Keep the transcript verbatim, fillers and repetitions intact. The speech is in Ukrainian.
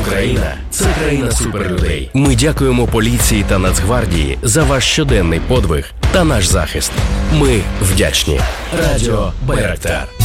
Україна – це країна суперлюдей. Ми дякуємо поліції та Нацгвардії за ваш щоденний подвиг та наш захист. Ми вдячні. Радіо Байрактар.